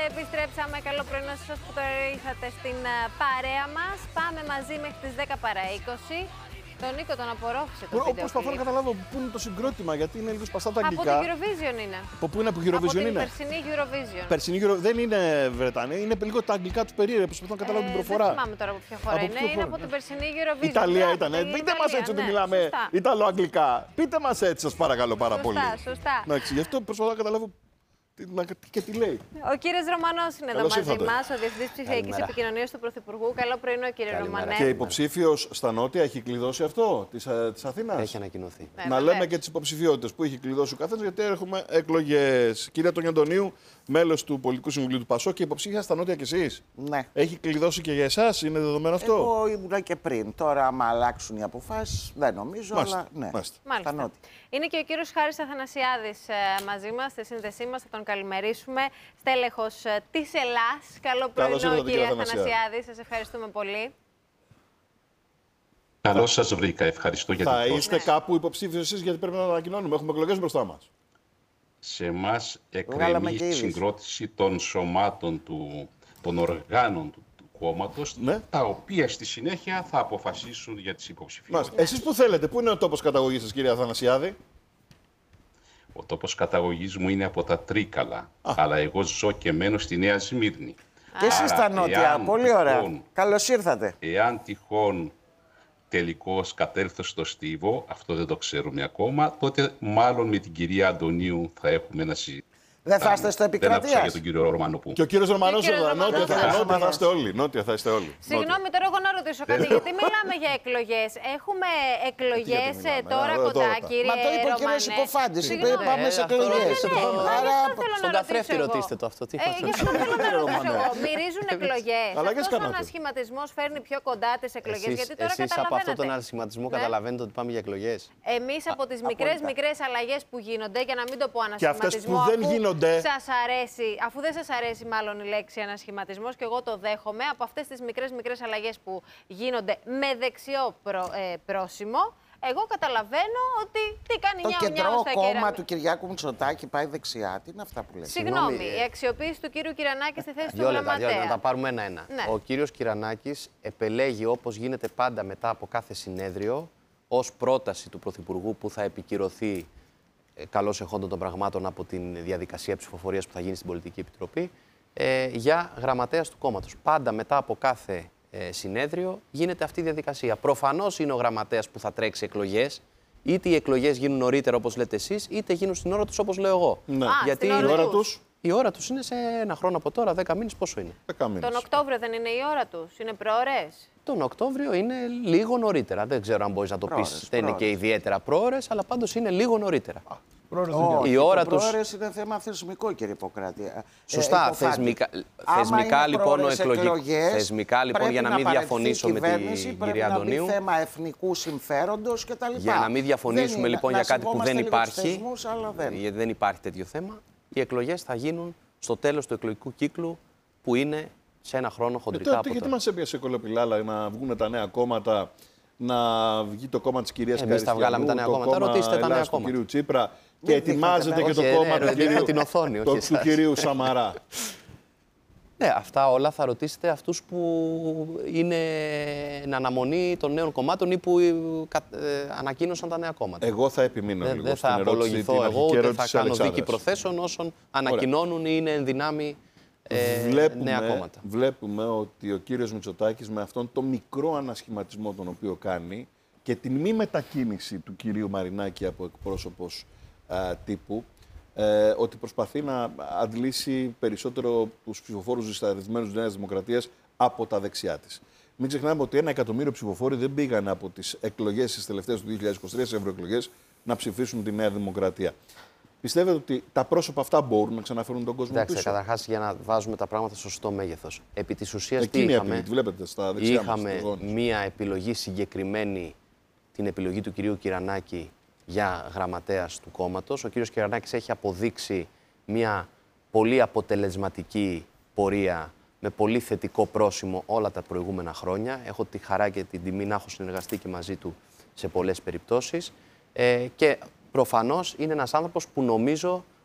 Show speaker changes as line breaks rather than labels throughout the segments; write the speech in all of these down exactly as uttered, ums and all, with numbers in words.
επιστρέψαμε. Καλό πρωί σε εσάς που τώρα ήρθατε στην παρέα μας. Πάμε μαζί μέχρι τις δέκα παρά είκοσι. Τον Νίκο τον απορρόφησε το βίντεο.
Προσπαθώ να καταλάβω πού είναι το συγκρότημα, γιατί είναι λίγο σπαστά τα αγγλικά.
Από την Eurovision είναι.
Από πού είναι, από Eurovision
από την
είναι.
περσινή Eurovision.
Περσινή Euro... Δεν είναι Βρετανία, είναι λίγο τα αγγλικά του περίεργα. Προσπαθώ να καταλάβω
ε,
την προφορά.
Δεν θυμάμαι τώρα από ποια χώρα
από
είναι.
Ποιο
είναι
χώρα.
από την περσινή Eurovision.
Ιταλία ήταν. Πείτε μα έτσι ότι
ναι,
μιλάμε Ιταλο-αγγλικά. Πείτε μα έτσι, σα παρακαλώ πάρα
σωστά,
πολύ.
Σωστά.
Εντάξει, γι' αυτό προσπαθώ να καταλάβω. Και τι λέει.
Ο κύριος Ρωμανός είναι
Καλώς
εδώ μαζί
ήρθατε.
μας, ο Διευθυντής Ψηφιακής Επικοινωνίας του Πρωθυπουργού. Καλό πρωινό, κύριε Ρωμανέ.
Και υποψήφιος στα Νότια έχει κλειδώσει αυτό της, της Αθήνας.
Έχει ανακοινωθεί.
Ναι,
να λέμε και τις υποψηφιότητες που έχει κλειδώσει ο καθένας, γιατί έχουμε εκλογές. Κυρία Τόνια Αντωνίου, μέλος του Πολιτικού Συμβουλίου του ΠΑΣΟΚ και υποψήφια στα Νότια κι εσείς.
Ναι.
Έχει κλειδώσει και για εσάς, είναι δεδομένο αυτό.
Εγώ ήμουνα και πριν. Τώρα, άμα αλλάξουν οι αποφάσεις, δεν νομίζω,
Μάλιστα.
αλλά ναι.
Μάλιστα.
Μάλιστα.
Στα νότια.
Είναι και ο κύριος Χάρης Αθανασιάδης ε, μαζί μας, στη σύνδεσή μας. Θα τον καλημερίσουμε. Στέλεχος ε, της Ελλάς. Καλό πρωινό, κύριε, κύριε Αθανασιάδη. Σας ευχαριστούμε πολύ.
Καλώς σας βρήκα. Ευχαριστώ για την
Θα
πρόσκληση.
είστε κάπου υποψήφιος εσείς, γιατί πρέπει να το ανακοινώνουμε. Έχουμε εκλογές μπροστά μας.
Σε εμάς
Βγάλαμε
εκκρεμεί
και
η
είδηση.
συγκρότηση των σωμάτων του, των οργάνων του, του κόμματος,
Ναι.
τα οποία στη συνέχεια θα αποφασίσουν για τις υποψηφιότητες.
Μάλιστα. Εσείς που θέλετε, πού είναι ο τόπος καταγωγής σας, κύριε Αθανασιάδη?
Ο τόπος καταγωγής μου είναι από τα Τρίκαλα, αλλά εγώ ζω και μένω στη Νέα Σμύρνη.
Και εσείς στα
Άρα,
νότια.
εάν
Πολύ ωραία.
τυχόν-
Καλώς ήρθατε.
Εάν τυχόν τελικώς κατέλθω στο Στίβο, αυτό δεν το ξέρουμε ακόμα, τότε μάλλον με την κυρία Αντωνίου θα έχουμε ένα συζήτημα.
Δεν θα είστε στο
Δεν άκουσα
επικρατείας.
για τον κύριο Ρωμανό που.
Και ο κύριος Ρωμανός,
Και ο κύριος
νότια,
Ρωμανός,
θα,
θα
νότια θα
είστε.
είστε όλοι. Νότια θα είστε όλοι.
Συγγνώμη, τώρα εγώ να ρωτήσω κάτι, γιατί μιλάμε για εκλογές. Έχουμε εκλογές
Γιατί μιλάμε,
τώρα
ε,
κοντά,
εδώ,
κύριε
Μα το είπε ο κύριος
Ρωμανέ.
Υποφάντης. Είπε
Συγγνώμη.
πάμε σε
Ε, αυτό
εκλογές.
ρωτήστε το.
Άρα,
Αυτό θέλω
Στον
να
καθρέφτη
ρωτήσω εγώ.
ρωτήστε το αυτό. Τι
Ε,
θα
γι' αυτό θέλω να ρωτήσω εγώ. Μυρίζουν εκλογές.
Αλλαγές
Αυτός ο
κάνατε.
ανασχηματισμός φέρνει πιο κοντά τις εκλογές.
Εσείς,
Γιατί τώρα
εσείς από αυτόν τον
καταλαβαίνετε.
ανασχηματισμό
Ναι.
καταλαβαίνετε ότι πάμε για εκλογές.
Εμείς από τις μικρές
απόλυτα.
μικρές αλλαγές που γίνονται, για να μην το πω
Και αυτές
ανασχηματισμό,
που δεν
αφού
γίνονται.
σας αρέσει, αφού δεν σας αρέσει μάλλον η λέξη ανασχηματισμός, και εγώ το δέχομαι, από αυτές τις μικρές μικρές αλλαγές που γίνονται με δεξιό προ, ε, πρόσημο, εγώ καταλαβαίνω ότι τι κάνει
το
μια μια
κεντρό
στα
κόμμα
κέρα.
του Κυριάκου Μητσοτάκη πάει δεξιά. Τι είναι αυτά που λέτε.
Συγγνώμη,
Συγγνώμη,
η αξιοποίηση του κύριου Κυρανάκη στη θέση του
Δύο λεπτά, δύο λεπτά, να
γραμματέα.
τα πάρουμε ένα-ένα.
Ναι.
Ο κύριος Κυρανάκης επελέγει, όπως γίνεται πάντα μετά από κάθε συνέδριο, ως πρόταση του Πρωθυπουργού που θα επικυρωθεί ε, καλώς εχόντων των πραγμάτων από τη διαδικασία ψηφοφορίας που θα γίνει στην Πολιτική Επιτροπή, ε, για γραμματέας του κόμματος. Πάντα μετά από κάθε ε, συνέδριο γίνεται αυτή η διαδικασία. Προφανώς είναι ο γραμματέας που θα τρέξει εκλογές, είτε οι εκλογές γίνουν νωρίτερα όπως λέτε εσείς, είτε γίνουν στην ώρα τους όπως λέω εγώ.
Ναι.
Α,
Γιατί
στην
Η
ώρα
ώρα
τους.
τους,
η ώρα τους είναι σε ένα χρόνο από τώρα, δέκα μήνες, πόσο είναι.
δέκα μήνες.
Τον Οκτώβριο δεν είναι η ώρα τους, είναι προώρες.
Τον Οκτώβριο είναι λίγο νωρίτερα. Δεν ξέρω αν μπορείς να το
Πρόωρες,
πεις. Δεν είναι και
πρόωρες.
ιδιαίτερα πρόωρες, αλλά πάντως είναι λίγο νωρίτερα.
Όχι,
Η ώρα
το
τους-
πρόωρες είναι θέμα θεσμικό, κύριε Ιπποκράτη. Ε,
Σωστά.
Υποφάτη.
θεσμικά
Άμα
θεσμικά
είναι
λοιπόν, ο
πρόωρες
εκλογικός.
εκλογές,
Θεσμικά λοιπόν,
πρέπει
για να
να
μην
παραιτηθεί
διαφωνήσω
η
με την
κυβέρνηση,
κυρία
πρέπει
Αντωνίου.
να μπει θέμα εθνικού συμφέροντος κτλ.
Για να μην διαφωνήσουμε
Δεν είναι-
λοιπόν
να
για κάτι που
σεβόμαστε
δεν
λίγο τους
υπάρχει.
θεσμούς, αλλά δεν.
Γιατί δεν υπάρχει τέτοιο θέμα. Οι εκλογές θα γίνουν στο τέλος του εκλογικού κύκλου, που είναι σε ένα χρόνο
Ε,
χοντρικά
τότε
από
γιατί
τώρα.
μας έπιασε κολοπηλάλα να βγουν τα νέα κόμματα, να βγει το κόμμα της κυρίας
Εμείς τα
Καριστιανού,
βγάλαμε τα νέα
το
κόμματα.
κόμμα
Ρωτήστε τα νέα
Ελλάς του
κόμματα.
κυρίου Τσίπρα και
Δεν
ετοιμάζεται
δείχνετε,
και το
όχι,
κόμμα
ναι,
του
ρε, δείχνω
κυρίου,
την οθόνη, όχι
το- του
εσάς.
κυρίου Σαμαρά.
Ναι, αυτά όλα θα ρωτήσετε αυτούς που είναι εν αναμονή των νέων κομμάτων ή που ε, κα- ε, ανακοίνωσαν τα νέα κόμματα.
Εγώ θα επιμείνω
Δεν,
λίγο
δεν
στην
θα
ερώτηση,
απολογηθώ
την
εγώ,
αρχική
ούτε
ερώτηση
θα
της
κάνω δίκη
Αλεξάνδρας.
προθέσεων όσων ανακοινώνουν ή είναι εν δυνάμει ε, νέα κόμματα.
Βλέπουμε ότι ο κύριος Μητσοτάκης με αυτόν τον μικρό ανασχηματισμό τον οποίο κάνει και την μη μετακίνηση του κυρίου Μαρινάκη από εκπρόσωπος α, τύπου, ε, ότι προσπαθεί να αντλήσει περισσότερο τους ψηφοφόρους δισταρρυθμένους της Νέας Δημοκρατίας από τα δεξιά της. Μην ξεχνάμε ότι ένα εκατομμύριο ψηφοφόροι δεν πήγαν από τις εκλογές τις τελευταίες του δύο χιλιάδες είκοσι τρία, στις ευρωεκλογές, να ψηφίσουν τη Νέα Δημοκρατία. Πιστεύετε ότι τα πρόσωπα αυτά μπορούν να ξαναφέρουν τον κόσμο
Εντάξει,
πίσω?
καταρχάς για να βάζουμε τα πράγματα στο σωστό μέγεθος. Επί της ουσίας τι
Εκείνη η
είχαμε.
απειλή, τη βλέπετε στα δεξιά μας,
Είχαμε
στους γόνους.
μία επιλογή συγκεκριμένη, την επιλογή του κυρίου Κυρανάκη για γραμματέας του κόμματος. Ο κύριος Κυρανάκης έχει αποδείξει μία πολύ αποτελεσματική πορεία με πολύ θετικό πρόσημο όλα τα προηγούμενα χρόνια. Έχω τη χαρά και την τιμή να έχω συνεργαστεί και μαζί του σε πολλές περιπτώσεις. Ε, και προφανώς είναι ένας άνθρωπος που νομίζω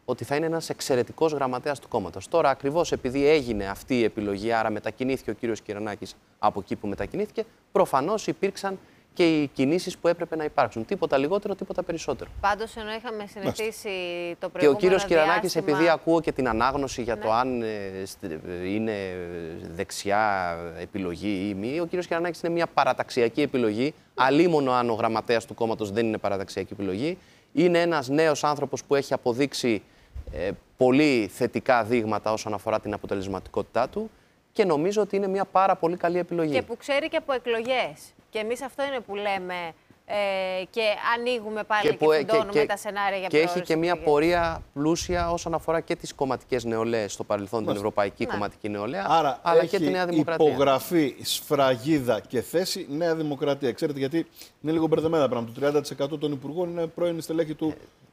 ότι θα είναι ένας εξαιρετικός γραμματέας του κόμματος. Τώρα, ακριβώς επειδή έγινε αυτή η επιλογή, άρα μετακινήθηκε ο κύριος Κυρανάκης από εκεί που μετακινήθηκε, προφανώς υπήρξαν και οι κινήσεις που έπρεπε να υπάρξουν. Τίποτα λιγότερο, τίποτα περισσότερο.
Πάντως, ενώ είχαμε συνηθίσει το προηγούμενο
Και ο κύριος
διάστημα...
Κυρανάκης, επειδή ακούω και την ανάγνωση για
ναι.
το αν είναι δεξιά επιλογή ή μη, ο κύριος Κυρανάκης είναι μια παραταξιακή επιλογή, αλίμονο αν ο γραμματέας του κόμματος δεν είναι παραταξιακή επιλογή. Είναι ένας νέος άνθρωπος που έχει αποδείξει ε, πολύ θετικά δείγματα όσον αφορά την αποτελεσματικότητά του και νομίζω ότι είναι μια πάρα πολύ καλή επιλογή.
Και που ξέρει και από εκλογές. Και εμείς αυτό είναι που λέμε ε, και ανοίγουμε πάλι και, και φυντώνουμε και, τα σενάρια για
Και έχει και μια
εκλογές.
πορεία πλούσια όσον αφορά και τις κομματικές νεολαίες στο παρελθόν, Μάλιστα. την Ευρωπαϊκή ναι. Κομματική Νεολαία,
Άρα
αλλά
έχει
και τη Νέα Δημοκρατία.
Υπογραφή, σφραγίδα και θέση Νέα Δημοκρατία. Ξέρετε γιατί είναι λίγο μπερδεμένα τα πράγματα. Το τριάντα τοις εκατό των υπουργών είναι πρώην στελέχη του